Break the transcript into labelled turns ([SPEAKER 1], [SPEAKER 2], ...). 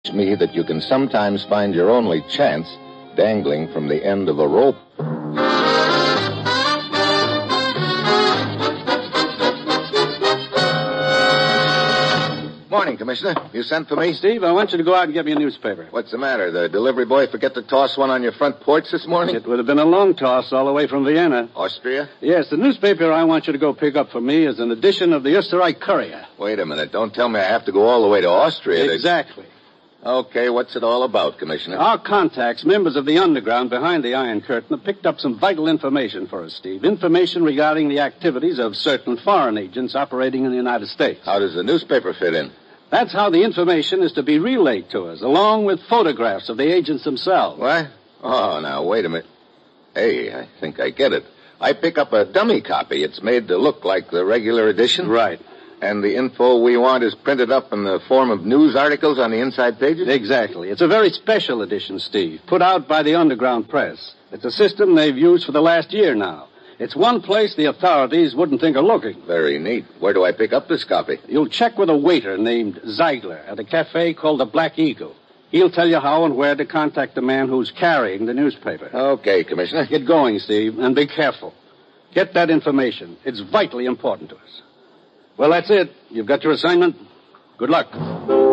[SPEAKER 1] me that you can sometimes find your only chance dangling from the end of a rope. Morning, Commissioner. You sent for me?
[SPEAKER 2] Steve, I want you to go out and get me a newspaper.
[SPEAKER 1] What's the matter? The delivery boy forget to toss one on your front porch this morning?
[SPEAKER 2] It would have been a long toss all the way from Vienna.
[SPEAKER 1] Austria?
[SPEAKER 2] Yes, the newspaper I want you to go pick up for me is an edition of the Österreich Courier.
[SPEAKER 1] Wait a minute. Don't tell me I have to go all the way to Austria.
[SPEAKER 2] Exactly.
[SPEAKER 1] Okay, what's it all about, Commissioner?
[SPEAKER 2] Our contacts, members of the underground behind the Iron Curtain, have picked up some vital information for us, Steve. Information regarding the activities of certain foreign agents operating in the United States.
[SPEAKER 1] How does the newspaper fit in?
[SPEAKER 2] That's how the information is to be relayed to us, along with photographs of the agents themselves.
[SPEAKER 1] What? Oh, now, wait a minute. Hey, I think I get it. I pick up a dummy copy. It's made to look like the regular edition.
[SPEAKER 2] Right.
[SPEAKER 1] And the info we want is printed up in the form of news articles on the inside pages?
[SPEAKER 2] Exactly. It's a very special edition, Steve, put out by the Underground Press. It's a system they've used for the last year now. It's one place the authorities wouldn't think of looking.
[SPEAKER 1] Very neat. Where do I pick up this copy?
[SPEAKER 2] You'll check with a waiter named Ziegler at a cafe called the Black Eagle. He'll tell you how and where to contact the man who's carrying the newspaper.
[SPEAKER 1] Okay, Commissioner.
[SPEAKER 2] Get going, Steve, and be careful. Get that information. It's vitally important to us. Well, that's it. You've got your assignment. Good luck.